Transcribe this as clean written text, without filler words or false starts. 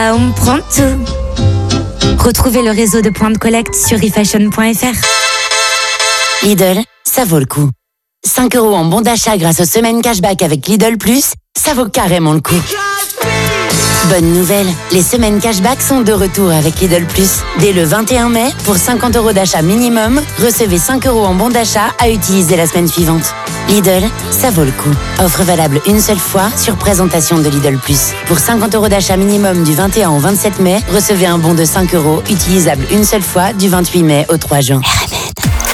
On prend tout. Retrouvez le réseau de points de collecte sur efashion.fr. Lidl, ça vaut le coup. 5 € en bon d'achat grâce aux semaines cashback avec Lidl Plus, ça vaut carrément le coup. Bonne nouvelle, les semaines cashback sont de retour avec Lidl Plus. Dès le 21 mai, pour 50 € d'achat minimum, recevez 5 € en bon d'achat à utiliser la semaine suivante. Lidl, ça vaut le coup. Offre valable une seule fois sur présentation de Lidl Plus. Pour 50 € d'achat minimum du 21 au 27 mai, recevez un bon de 5 € utilisable une seule fois du 28 mai au 3 juin. RMF.